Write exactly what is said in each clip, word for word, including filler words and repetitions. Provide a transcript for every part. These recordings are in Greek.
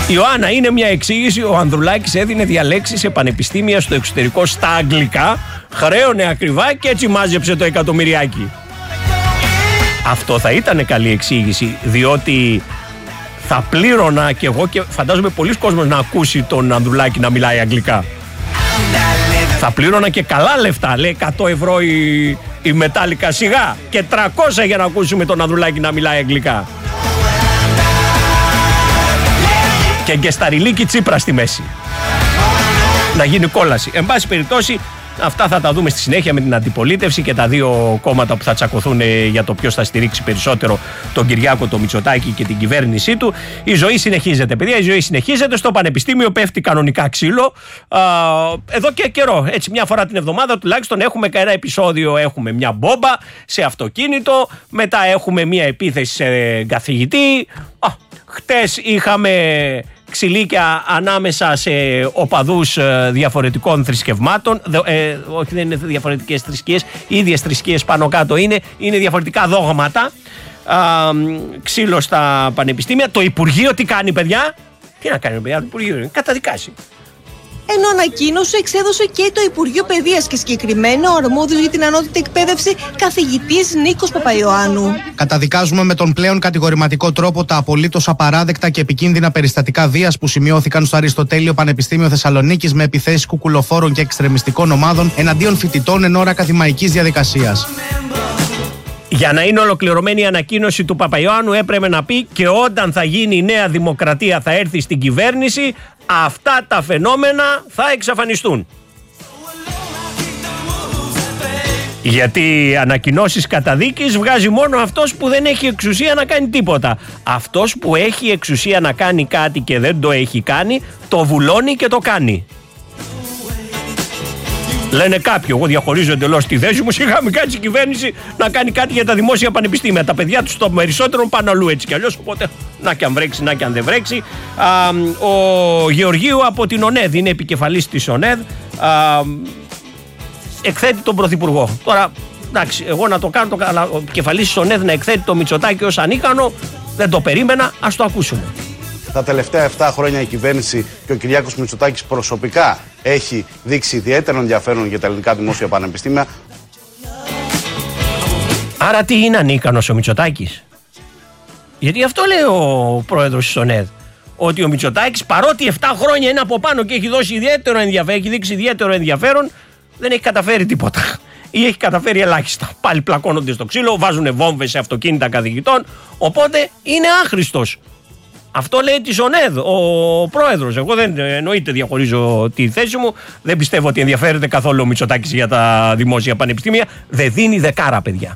Ιωάννα, είναι μια εξήγηση. Ο Ανδρουλάκης έδινε διαλέξεις σε πανεπιστήμια στο εξωτερικό στα αγγλικά, χρέωνε ακριβά και έτσι μάζεψε το εκατομμυριάκι. Αυτό θα ήταν καλή εξήγηση, διότι θα πλήρωνα κι εγώ και φαντάζομαι πολλοί κόσμος να ακούσει τον Ανδρουλάκη να μιλάει αγγλικά. Θα πλήρωνα και καλά λεφτά, λέει εκατό ευρώ η, η μετάλλικα σιγά και τριακόσια για να ακούσουμε τον Ανδρουλάκη να μιλάει αγγλικά. Και γκεσταριλίκη Τσίπρα στη μέση. Να γίνει κόλαση. Εν πάση περιπτώσει, αυτά θα τα δούμε στη συνέχεια με την αντιπολίτευση και τα δύο κόμματα που θα τσακωθούν για το ποιος θα στηρίξει περισσότερο τον Κυριάκο, τον Μητσοτάκη και την κυβέρνησή του. Η ζωή συνεχίζεται, παιδιά. Η ζωή συνεχίζεται. Στο πανεπιστήμιο πέφτει κανονικά ξύλο. Α, εδώ και καιρό. Έτσι, μια φορά την εβδομάδα τουλάχιστον έχουμε ένα επεισόδιο. Έχουμε μια μπόμπα σε αυτοκίνητο. Μετά έχουμε μια επίθεση σε καθηγητή. Α, χτες είχαμε ξυλίκια ανάμεσα σε οπαδούς διαφορετικών θρησκευμάτων. Ε, όχι, δεν είναι διαφορετικές θρησκείες, ίδιες θρησκείες πάνω κάτω είναι, είναι διαφορετικά δόγματα. Α, ξύλο στα πανεπιστήμια. Το Υπουργείο τι κάνει, παιδιά? Τι να κάνει, παιδιά, το Υπουργείο καταδικάσει. Ενώ ανακοίνωσε, εξέδωσε και το Υπουργείο Παιδείας και συγκεκριμένα ο αρμόδιος για την ανώτατη εκπαίδευση καθηγητής Νίκος Παπαϊωάννου. Καταδικάζουμε με τον πλέον κατηγορηματικό τρόπο τα απολύτως απαράδεκτα και επικίνδυνα περιστατικά βίας που σημειώθηκαν στο Αριστοτέλειο Πανεπιστήμιο Θεσσαλονίκης με επιθέσεις κουκουλοφόρων και εξτρεμιστικών ομάδων εναντίον φοιτητών εν ώρα ακαδημαϊκής διαδικασίας. Για να είναι ολοκληρωμένη η ανακοίνωση του Παπαϊωάννου έπρεπε να πει και όταν θα γίνει η Νέα Δημοκρατία θα έρθει στην κυβέρνηση, αυτά τα φαινόμενα θα εξαφανιστούν. Γιατί ανακοινώσεις καταδίκης βγάζει μόνο αυτός που δεν έχει εξουσία να κάνει τίποτα. Αυτός που έχει εξουσία να κάνει κάτι και δεν το έχει κάνει, το βουλώνει και το κάνει. Λένε κάποιοι, εγώ διαχωρίζω εντελώς τη θέση μου. Σιγά μην κάτσει η κυβέρνηση να κάνει κάτι για τα δημόσια πανεπιστήμια. Τα παιδιά τους το περισσότερο πάνε αλλού έτσι κι αλλιώς. Οπότε να κι αν βρέξει, να κι αν δεν βρέξει. Α, ο Γεωργίου από την ΟΝΕΔ είναι επικεφαλής της ΟΝΕΔ. Α, εκθέτει τον Πρωθυπουργό. Τώρα, εντάξει, εγώ να το κάνω, το, αλλά ο επικεφαλής της ΟΝΕΔ να εκθέτει το Μητσοτάκη ως ανίκανο, δεν το περίμενα. Ας το ακούσουμε. Τα τελευταία επτά χρόνια η κυβέρνηση και ο Κυριάκος Μητσοτάκης προσωπικά έχει δείξει ιδιαίτερο ενδιαφέρον για τα ελληνικά δημόσια πανεπιστήμια. Άρα τι είναι ανίκανος ο Μητσοτάκης? Γιατί αυτό λέει ο πρόεδρος της ΟΝΕΔ. Ότι ο Μητσοτάκης παρότι επτά χρόνια είναι από πάνω και έχει δώσει ιδιαίτερο ενδιαφέρον, έχει δείξει ιδιαίτερο ενδιαφέρον, δεν έχει καταφέρει τίποτα. Ή έχει καταφέρει ελάχιστα. Πάλι πλακώνονται στο ξύλο, βάζουν βόμβες σε αυτοκίνητα καθηγητών. Οπότε είναι άχρηστος. Αυτό λέει της ΟΝΕΔ ο πρόεδρος. Εγώ δεν εννοείται διαχωρίζω τη θέση μου. Δεν πιστεύω ότι ενδιαφέρεται καθόλου ο Μητσοτάκης για τα δημόσια πανεπιστήμια. Δεν δίνει δεκάρα, παιδιά.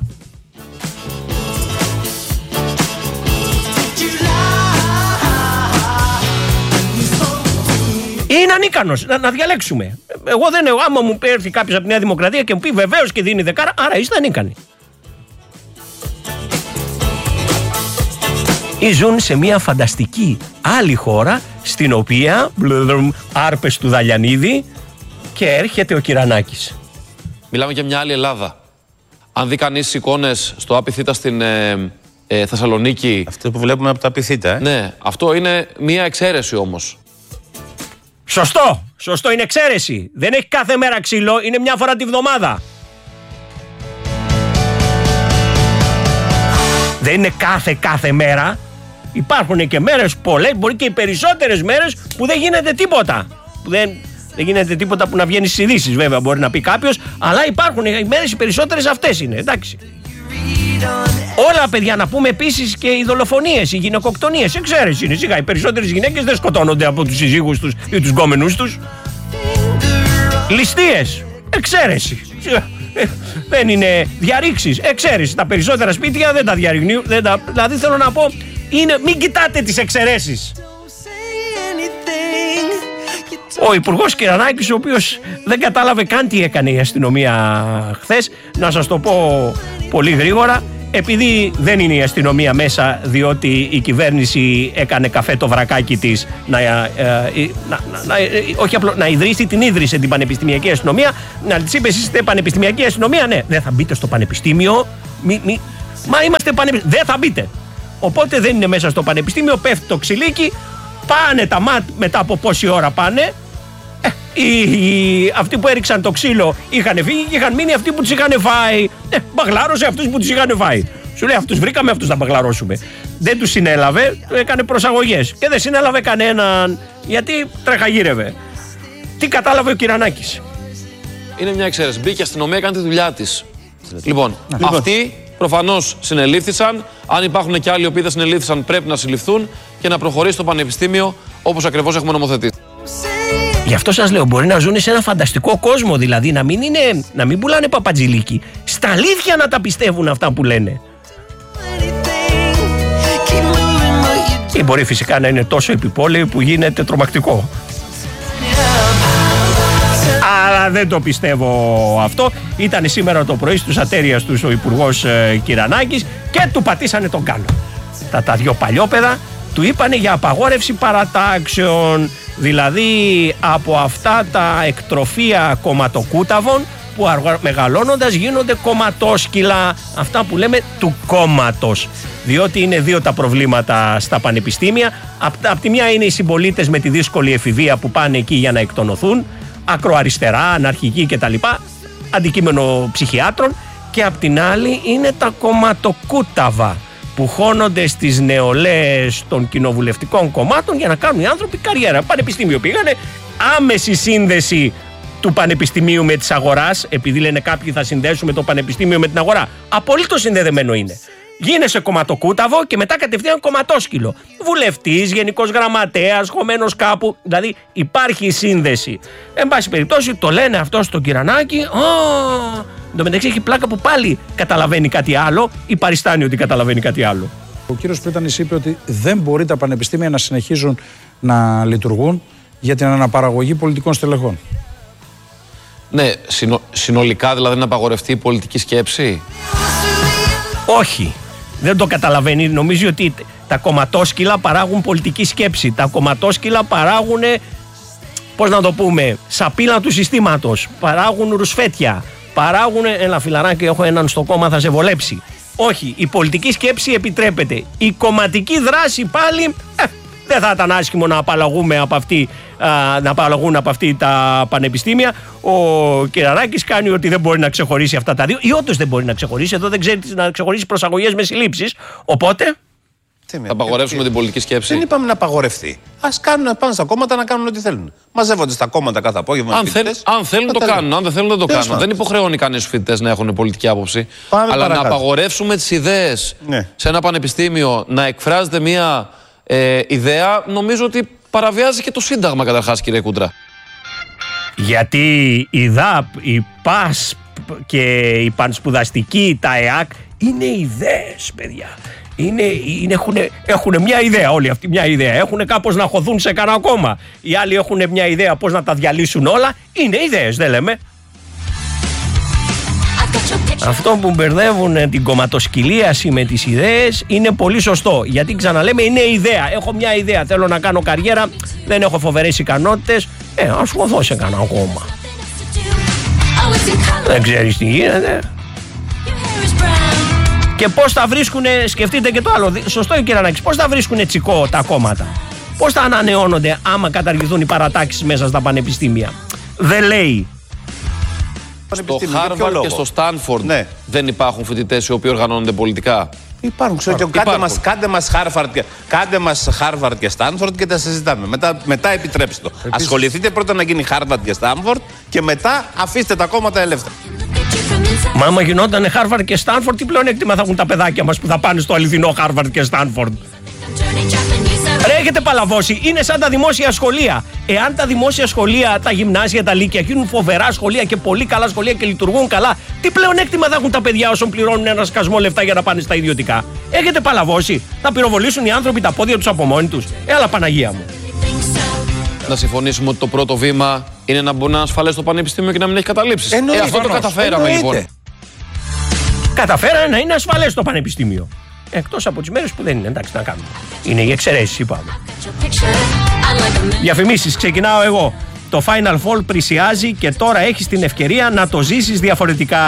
Είναι ανίκανος να, να διαλέξουμε. Εγώ δεν έχω. Άμα μου έρθει κάποιος από τη Νέα Δημοκρατία και μου πει βεβαίως και δίνει δεκάρα, άρα είστε ανίκανοι. Ή ζουν σε μια φανταστική άλλη χώρα στην οποία μπλουμ, άρπες του Δαλιανίδη και έρχεται ο Κυρανάκης. Μιλάμε για μια άλλη Ελλάδα. Αν δει κανείς εικόνες στο Απιθύτα στην ε, ε, Θεσσαλονίκη. Αυτό που βλέπουμε από τα Απιθύτα, ε. Ναι, αυτό είναι μια εξαίρεση όμως. Σωστό, σωστό, είναι εξαίρεση. Δεν έχει κάθε μέρα ξύλο, είναι μια φορά τη βδομάδα. Δεν είναι κάθε κάθε μέρα. Υπάρχουν και μέρες πολλές, μπορεί και οι περισσότερες μέρες που δεν γίνεται τίποτα. Που δεν, δεν γίνεται τίποτα που να βγαίνει στις ειδήσεις, βέβαια, μπορεί να πει κάποιος. Αλλά υπάρχουν οι μέρες, οι περισσότερες αυτές είναι, εντάξει. Όλα, παιδιά, να πούμε επίσης και οι δολοφονίες, οι γυναικοκτονίες. Εξαίρεση είναι, σιγά. Οι περισσότερες γυναίκες δεν σκοτώνονται από τους συζύγους τους ή τους γκόμενους τους. Ληστείες, εξαίρεση. Δεν είναι διαρρήξεις, εξαίρεση. Τα περισσότερα σπίτια δεν τα διαρριγνύουν. Τα... Δηλαδή θέλω να πω, είναι, μην κοιτάτε τις εξαιρέσεις. Ο Υπουργός Κυρανάκης, ο οποίος δεν κατάλαβε καν τι έκανε η αστυνομία χθες, να σας το πω πολύ γρήγορα, επειδή δεν είναι η αστυνομία μέσα, διότι η κυβέρνηση έκανε καφέ το βρακάκι της να, ε, ε, να, να, να, ε, όχι απλό, να ιδρύσει, την ίδρυσε την πανεπιστημιακή αστυνομία, να της είπε εσείς είστε πανεπιστημιακή αστυνομία, ναι, δεν θα μπείτε στο πανεπιστήμιο, μη, μη, μα είμαστε πανεπιστήμιο, δεν θα μπείτε. Οπότε δεν είναι μέσα στο πανεπιστήμιο, πέφτει το ξυλίκι, Πάνε τα ΜΑΤ μετά από πόση ώρα πάνε. Ε, οι, οι, αυτοί που έριξαν το ξύλο είχαν φύγει και είχαν μείνει αυτοί που τους είχαν φάει. Ε, μπαγλάρωσε αυτούς που τους είχαν φάει. Σου λέει αυτούς βρήκαμε, αυτούς να μπαγλαρώσουμε. Δεν τους συνέλαβε, έκανε προσαγωγές. Και δεν συνέλαβε κανέναν γιατί τρεχαγύρευε. Τι κατάλαβε ο Κυρανάκης? Είναι μια εξαίρεση. Μπήκε η αστυνομία, έκανε τη δουλειά της. Λοιπόν, λοιπόν, αυτοί προφανώς συνελήφθησαν. Αν υπάρχουν και άλλοι οι οποίοι δεν συνελήφθησαν, πρέπει να συλληφθούν και να προχωρήσει το πανεπιστήμιο όπως ακριβώς έχουμε νομοθετήσει. Γι' αυτό σας λέω, μπορεί να ζουν σε ένα φανταστικό κόσμο, δηλαδή να μην, είναι, να μην πουλάνε παπατζηλίκι. Στα αλήθεια να τα πιστεύουν αυτά που λένε. Και μπορεί φυσικά να είναι τόσο επιπόλαιοι που γίνεται τρομακτικό. Αλλά δεν το πιστεύω αυτό. Ήταν σήμερα το πρωί στους ατέρειας τους ο Υπουργός ε, Κυρανάκης και του πατήσανε τον κάνω. Τα, τα δυο παλιόπαιδα του είπανε για απαγόρευση παρατάξεων. Δηλαδή από αυτά τα εκτροφία κομματοκούταβων που αργα, μεγαλώνοντας γίνονται κομματόσκυλα. Αυτά που λέμε του κόμματος. Διότι είναι δύο τα προβλήματα στα πανεπιστήμια. Απ' απ' τη μια είναι οι συμπολίτες με τη δύσκολη εφηβεία που πάνε εκεί για να εκτονωθούν, ακροαριστερά, αναρχικοί κτλ. Αντικείμενο ψυχιάτρων. Και απ' την άλλη είναι τα κομματοκούταβα που χώνονται στις νεολαίες των κοινοβουλευτικών κομμάτων για να κάνουν οι άνθρωποι καριέρα. Πανεπιστήμιο πήγανε, άμεση σύνδεση του πανεπιστημίου με της αγοράς, επειδή λένε κάποιοι θα συνδέσουμε το πανεπιστήμιο με την αγορά. Απολύτως συνδεδεμένο είναι. Γίνεσαι κομματοκούταβο και μετά κατευθείαν κομματόσκυλο. Βουλευτής, γενικός γραμματέας, χωμένος κάπου. Δηλαδή υπάρχει σύνδεση. Εν πάση περιπτώσει το λένε αυτό στον Κυρανάκη. Oh, εν τω μεταξύ έχει πλάκα που πάλι καταλαβαίνει κάτι άλλο ή παριστάνει ότι καταλαβαίνει κάτι άλλο. Ο κύριος Πρίτανης είπε ότι δεν μπορεί τα πανεπιστήμια να συνεχίζουν να λειτουργούν για την αναπαραγωγή πολιτικών στελεχών. Ναι, συνο, συνολικά δηλαδή να απαγορευτεί η πολιτική σκέψη. Όχι. Δεν το καταλαβαίνει. Νομίζει ότι τα κομματόσκυλα παράγουν πολιτική σκέψη. Τα κομματόσκυλα παράγουν, πώς να το πούμε, σαπίλα του συστήματος. Παράγουν ρουσφέτια. Παράγουν, ένα φιλαράκι, έχω έναν στο κόμμα, θα σε βολέψει. Όχι, η πολιτική σκέψη επιτρέπεται. Η κομματική δράση πάλι ε, δεν θα ήταν άσχημο να απαλλαγούμε από αυτή, α, να απαλλαγούν από αυτή τα πανεπιστήμια. Ο Κυρανάκης κάνει ότι δεν μπορεί να ξεχωρίσει αυτά τα δύο. Ή όντως δεν μπορεί να ξεχωρίσει. Εδώ δεν ξέρει να ξεχωρίσει προσαγωγές με συλλήψεις. Οπότε. Θα απαγορεύσουμε την πολιτική σκέψη. Δεν είπαμε να απαγορευτεί. Ας κάνουν, πάνε στα κόμματα να κάνουν ό,τι θέλουν. Μαζεύονται στα κόμματα κάθε απόγευμα. Αν, θέλ, αν θέλουν το κάνουν, αν δεν θέλουν δεν το κάνουν. Πάνω. Δεν υποχρεώνει κανείς τους φοιτητές να έχουν πολιτική άποψη. Πάμε αλλά παρακάτω. Να απαγορεύσουμε τις ιδέες ναι. σε ένα πανεπιστήμιο να εκφράζεται μια ε, ιδέα, νομίζω ότι παραβιάζει και το Σύνταγμα καταρχάς, κύριε Κούντρα. Γιατί η ΔΑΠ, η ΠΑΣ και η Πανσπουδαστική, τα ΕΑΚ είναι ιδέες, παιδιά. Είναι, είναι, έχουν, έχουν μια ιδέα όλοι αυτοί, μια ιδέα. Έχουν κάπως να χωθούν σε κανένα κόμμα. Οι άλλοι έχουν μια ιδέα πώς να τα διαλύσουν όλα. Είναι ιδέες, δεν λέμε. Αυτό που μπερδεύουν την κομματοσκυλίαση με τις ιδέες είναι πολύ σωστό. Γιατί ξαναλέμε είναι ιδέα. Έχω μια ιδέα, θέλω να κάνω καριέρα, δεν έχω φοβερές ικανότητες. Ε, ας χωθώ σε κανένα κόμμα. Δεν ξέρεις τι γίνεται. Και πώς θα βρίσκουνε, σκεφτείτε και το άλλο, σωστό κύριε Ανάκη, πώς θα βρίσκουνε τσικό τα κόμματα. Πώς θα ανανεώνονται άμα καταργηθούν οι παρατάξεις μέσα στα πανεπιστήμια. Δεν λέει. Στο Χάρβαρντ και στο Στάνφορντ ναι. δεν υπάρχουν φοιτητές οι οποίοι οργανώνονται πολιτικά. Υπάρχουν, ξέρω, και κάντε μας, κάντε μας Χάρβαρντ και, κάντε μας Χάρβαρντ και Στάνφορντ και τα συζητάμε. Μετά, μετά επιτρέψτε το. Επίσης... Ασχοληθείτε πρώτα να γίνει Χάρβαρντ και Στάνφορντ και μετά αφήστε τα κόμματα ελεύθερα. Μα άμα γινόταν Χάρβαρντ και Στάνφορντ, τι πλεονέκτημα θα έχουν τα παιδάκια μας που θα πάνε στο αληθινό Χάρβαρντ και Στάνφορντ. Ρε, έχετε παλαβώσει, είναι σαν τα δημόσια σχολεία. Εάν τα δημόσια σχολεία, τα γυμνάσια, τα λύκεια γίνουν φοβερά σχολεία και πολύ καλά σχολεία και λειτουργούν καλά, τι πλεονέκτημα θα έχουν τα παιδιά όσων πληρώνουν ένα σκασμό λεφτά για να πάνε στα ιδιωτικά. Έχετε παλαβώσει, θα πυροβολήσουν οι άνθρωποι τα πόδια τους από μόνοι τους. Έλα, Παναγία μου. Να συμφωνήσουμε ότι το πρώτο βήμα είναι να μπορεί να είναι ασφαλές το πανεπιστήμιο και να μην έχει καταλήψεις. Ε, αυτό το καταφέραμε λοιπόν. Καταφέραμε να είναι ασφαλές το πανεπιστήμιο. Εκτός από τις μέρες που δεν είναι, εντάξει, να κάνουμε. Είναι οι εξαιρέσεις, είπαμε. Διαφημίσεις, ξεκινάω εγώ. Το Final Four πλησιάζει και τώρα έχεις την ευκαιρία να το ζήσεις διαφορετικά.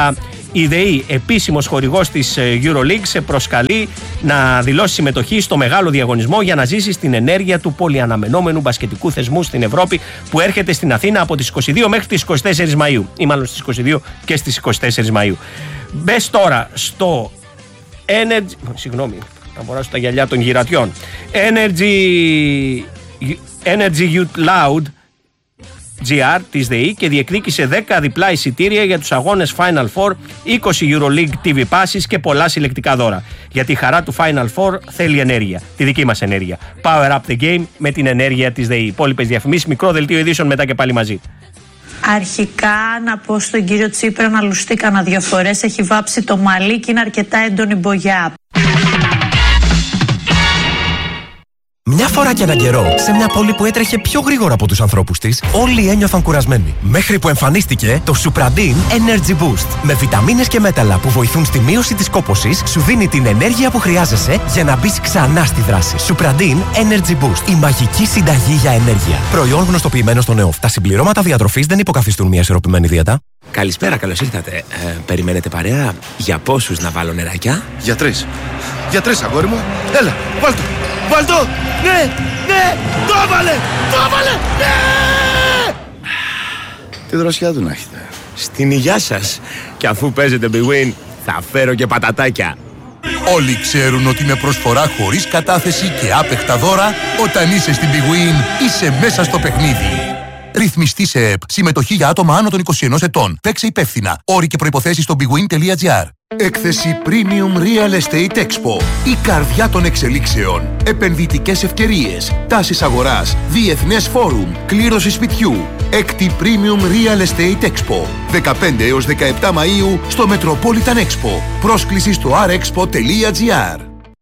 Η ΔΕΗ, επίσημος χορηγός της EuroLeague, σε προσκαλεί να δηλώσει συμμετοχή στο μεγάλο διαγωνισμό για να ζήσει στην ενέργεια του πολυαναμενόμενου μπασκετικού θεσμού στην Ευρώπη, που έρχεται στην Αθήνα από τις είκοσι δύο μέχρι τις είκοσι τέσσερις Μαΐου, ή μάλλον στις είκοσι δύο και στις είκοσι τέσσερις Μαΐου. Μπες τώρα στο Energy... Συγγνώμη, θα μπορέσω τα γυαλιά των γυρατιών. Energy... Energy Youth Loud τζι αρ της ΔΕΗ και διεκδίκησε δέκα διπλά εισιτήρια για τους αγώνες Final Four, είκοσι EuroLeague τι βι Passes και πολλά συλλεκτικά δώρα. Γιατί η χαρά του Final Four θέλει ενέργεια, τη δική μας ενέργεια. Power up the game με την ενέργεια της ΔΕΗ. Υπόλοιπες διαφημίσεις, μικρό δελτίο ειδήσεων μετά και πάλι μαζί. Αρχικά να πω στον κύριο Τσίπρα να λουστεί κανένα δύο φορές, έχει βάψει το μαλλί και είναι αρκετά έντονη μπογιά. Μια φορά και έναν καιρό, σε μια πόλη που έτρεχε πιο γρήγορα από τους ανθρώπους της, όλοι ένιωθαν κουρασμένοι. Μέχρι που εμφανίστηκε το Supradin Energy Boost. Με βιταμίνες και μέταλλα που βοηθούν στη μείωση της κόπωσης, σου δίνει την ενέργεια που χρειάζεσαι για να μπεις ξανά στη δράση. Supradin Energy Boost. Η μαγική συνταγή για ενέργεια. Προϊόν γνωστοποιημένο στον ΕΟΦ. Τα συμπληρώματα διατροφής δεν υποκαθιστούν μια ισορροπημένη δίαιτα. Καλησπέρα, καλώς ήρθατε. Ε, περιμένετε παρέα? Για πόσους να βάλω νεράκια? Για τρεις. Για τρεις, αγόρι μου. Έλα, βάλτο. Βάλτο! Ναι! Ναι! Το έβαλε! Το έβαλε! Ναι! Τι δροσιά του να έχετε. Στην υγειά σας. Και αφού παίζετε Big Win, θα φέρω και πατατάκια. Όλοι ξέρουν ότι με προσφορά χωρίς κατάθεση και άπεχτα δώρα, όταν είσαι στην Big Win, είσαι μέσα στο παιχνίδι. Ρυθμιστή σε ΕΠ. Συμμετοχή για άτομα άνω των είκοσι ενός ετών. Παίξε υπεύθυνα. Όροι και προϋποθέσεις στο bigwin τελεία gr. Έκθεση Premium Real Estate Expo. Η καρδιά των εξελίξεων. Επενδυτικές ευκαιρίες. Τάσεις αγοράς. Διεθνές φόρουμ. Κλήρωση σπιτιού. Έκτη Premium Real Estate Expo. δεκαπέντε έως δεκαεπτά Μαΐου στο Metropolitan Expo. Πρόσκληση στο αρ εξπο τελεία gr.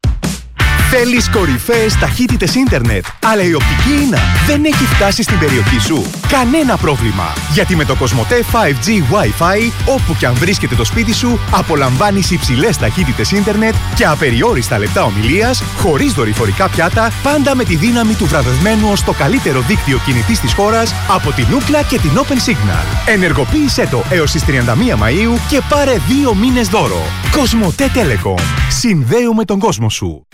Θέλεις κορυφαίες ταχύτητες ίντερνετ, αλλά η οπτική ίνα δεν έχει φτάσει στην περιοχή σου? Κανένα πρόβλημα! Γιατί με το Κοσμοτέ φάιβ τζι Wi-Fi, όπου και αν βρίσκεται το σπίτι σου, απολαμβάνεις υψηλές ταχύτητες ίντερνετ και απεριόριστα λεπτά ομιλίας, χωρίς δορυφορικά πιάτα, πάντα με τη δύναμη του βραβευμένου ως το καλύτερο δίκτυο κινητής της χώρας από την Ookla και την Open Signal. Ενεργοποίησέ το έως τις τριάντα μία Μαΐου και πάρε δύο μήνες δώρο. Κοσμοτέ Telecom. Συνδέουμε τον κόσμο σου.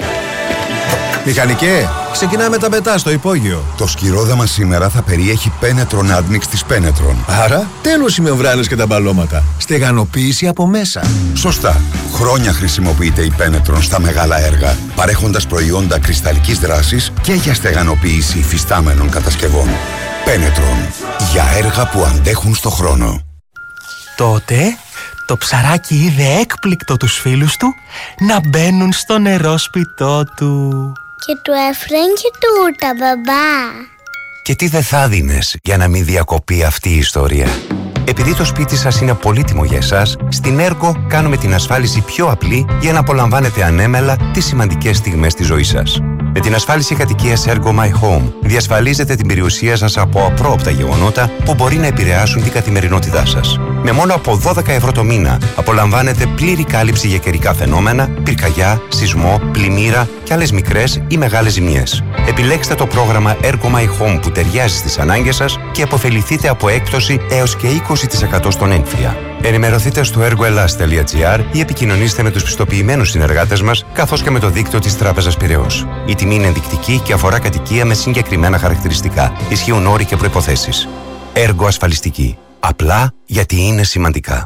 Μηχανικέ, ξεκινάμε τα πετά στο υπόγειο. Το σκυρόδαμα σήμερα θα περιέχει Penetron Admix της Penetron. Άρα, τέλος οι μεμβράνες και τα μπαλώματα. Στεγανοποίηση από μέσα. Σωστά. Χρόνια χρησιμοποιείται η Penetron στα μεγάλα έργα, παρέχοντας προϊόντα κρυσταλλικής δράσης και για στεγανοποίηση υφιστάμενων κατασκευών. Penetron. Για έργα που αντέχουν στο χρόνο. Τότε, το ψαράκι είδε έκπληκτο τους φίλους του να μπαίνουν στο νερόσπιτό του. Και του έφεραν και τούρτα, μπαμπά. Και τι δεν θα δίνες για να μην διακοπεί αυτή η ιστορία? Επειδή το σπίτι σας είναι πολύτιμο για εσάς, στην Ergo κάνουμε την ασφάλιση πιο απλή για να απολαμβάνετε ανέμελα τις σημαντικές στιγμές της ζωής σας. Με την ασφάλιση κατοικίας Ergo My Home διασφαλίζετε την περιουσία σας από απρόοπτα γεγονότα που μπορεί να επηρεάσουν την καθημερινότητά σας. Με μόνο από δώδεκα ευρώ το μήνα απολαμβάνετε πλήρη κάλυψη για καιρικά φαινόμενα, πυρκαγιά, σεισμό, πλημμύρα και άλλες μικρές ή μεγάλες ζημιές. Επιλέξτε το πρόγραμμα Ergo My Home που ταιριάζει στις ανάγκες σας και αποφεληθείτε από έκπτωση έως και είκοσι τοις εκατό στον έμφυα. Ενημερωθείτε στο ergoelas τελεία gr ή επικοινωνήστε με τους πιστοποιημένους συνεργάτες μας, καθώς και με το δίκτυο της Τράπεζας Πειραιώς. Η τιμή είναι ενδεικτική και αφορά κατοικία με συγκεκριμένα χαρακτηριστικά. Ισχύουν όροι και προϋποθέσεις. Ergo ασφαλιστική. Απλά γιατί είναι σημαντικά.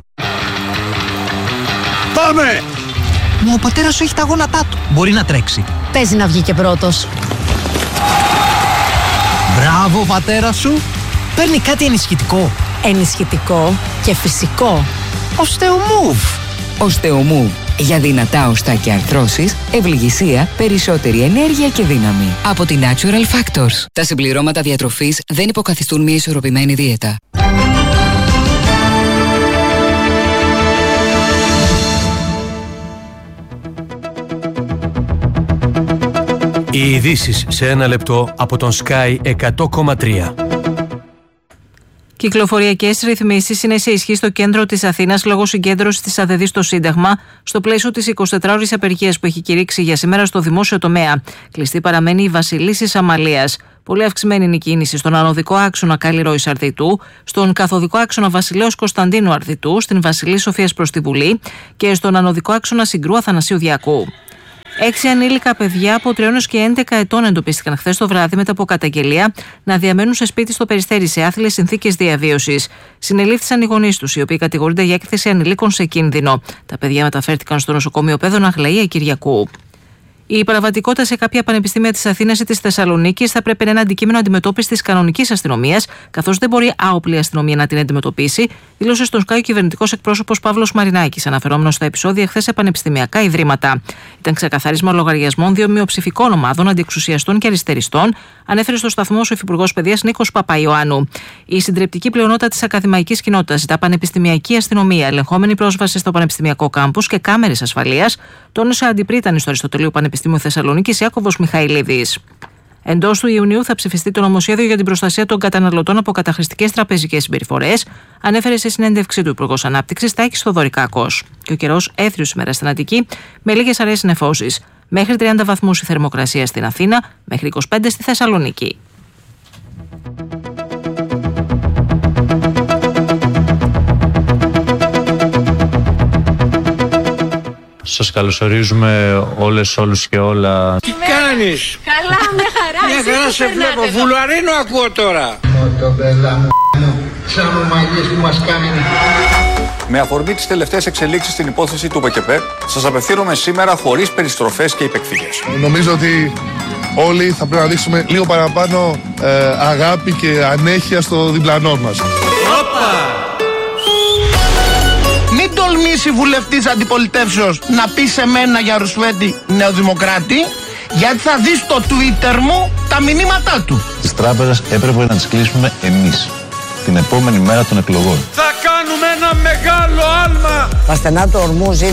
Πάμε! Μα ο πατέρας σου έχει τα γόνατά του. Μπορεί να τρέξει. Παίζει να βγει και πρώτος. Μπράβο, πατέρα σου. Παίρνει κάτι ενισχυτικό. Ενισχυτικό και φυσικό. Οστεομούβ. Οστεομούβ. Για δυνατά οστά και αρθρώσεις, ευληγησία, περισσότερη ενέργεια και δύναμη. Από την Natural Factors. Τα συμπληρώματα διατροφής δεν υποκαθιστούν μια ισορροπημένη δίαιτα. Οι ειδήσεις σε ένα λεπτό από τον Sky εκατό κόμμα τρία. Κυκλοφοριακές ρυθμίσεις είναι σε ισχύ στο κέντρο της Αθήνας λόγω συγκέντρωσης της ΑΔΕΔΗ στο Σύνταγμα, στο πλαίσιο της εικοσιτετράωρης απεργίας που έχει κηρύξει για σήμερα στο δημόσιο τομέα. Κλειστή παραμένει η Βασιλίσσης Αμαλίας. Πολύ αυξημένη είναι η κίνηση στον ανωδικό άξονα Καλλιρόης Αρδιτού, στον καθοδικό άξονα Βασιλέως Κωνσταντίνου Αρδιτού, στην Βασιλής Σοφίας προς τη Βουλή και στον ανωδικό άξονα Συγκρού Αθανασίου Διακού. Έξι ανήλικα παιδιά από τριών έως και έντεκα ετών εντοπίστηκαν χθες το βράδυ μετά από καταγγελία να διαμένουν σε σπίτι στο Περιστέρι σε άθλιες συνθήκες διαβίωσης. Συνελήφθησαν οι γονείς τους, οι οποίοι κατηγορούνται για έκθεση ανηλίκων σε κίνδυνο. Τα παιδιά μεταφέρθηκαν στο νοσοκομείο Πέδων Αγλαία Κυριακού. Η παραβατικότητα σε κάποια πανεπιστήμια της Αθήνας ή της Θεσσαλονίκης θα πρέπει να είναι αντικείμενο αντιμετώπισης της κανονικής αστυνομίας, καθώς δεν μπορεί άοπλη αστυνομία να την αντιμετωπίσει, δήλωσε στον Sky ο κυβερνητικός εκπρόσωπος Παύλος Μαρινάκης, αναφερόμενος στα επεισόδια χθες σε πανεπιστημιακά ιδρύματα. Ήταν ξεκαθάρισμα λογαριασμών δύο μειοψηφικών ομάδων, αντιεξουσιαστών και αριστεριστών, ανέφερε στο σταθμό ο Υφυπουργός Παιδείας Νίκος Παπαϊωάννου. Η συντριπτική πλειονότητα της ακαδημαϊκής κοινότητας ζητά πανεπιστημιακή αστυνομία, ελεγχόμενη πρόσβαση στο πανεπιστημιακό κάμπους και κάμερες ασφαλείας, τόνισε αντιπρίτανη στο Αριστοτελείου Πανεπιστήμιο Θεσσαλονίκης Ιάκωβος Μιχαηλίδης. Εντός του Ιουνίου θα ψηφιστεί το νομοσχέδιο για την προστασία των καταναλωτών από καταχρηστικές τραπεζικές συμπεριφορές, ανέφερε σε συνέντευξή του Υπουργός Ανάπτυξης Τάκης Θοδωρικάκος. Και ο καιρός έθριος σήμερα στην Αττική, με λίγες αραιές νεφώσεις. Μέχρι τριάντα βαθμούς η θερμοκρασία στην Αθήνα, μέχρι είκοσι πέντε στη Θεσσαλονίκη. Σας καλωσορίζουμε όλες, όλους και όλα. Τι κάνεις? Καλά, με χαρά. Μια χαρά σε βλέπω. Βουλαρίνο ακούω τώρα. Μοτομπέλα μου, σαν ομαλίες που μας κάνουν. Με αφορμή τις τελευταίες εξελίξεις στην υπόθεση του ΠΚΠ, σας απευθύνομαι σήμερα χωρίς περιστροφές και υπεκφυγές. Νομίζω ότι όλοι θα πρέπει να δείξουμε λίγο παραπάνω ε, αγάπη και ανέχεια στο διπλανό μας. Μην τολμήσει βουλευτής αντιπολιτεύσεως να πει σε μένα για Ρουσφέτη νεοδημοκράτη, γιατί θα δεις στο Twitter μου τα μηνύματά του. Τις τράπεζες έπρεπε να τις κλείσουμε εμείς, την επόμενη μέρα των εκλογών. Θα κάνουμε ένα μεγάλο άλμα. Τα στενά του ορμού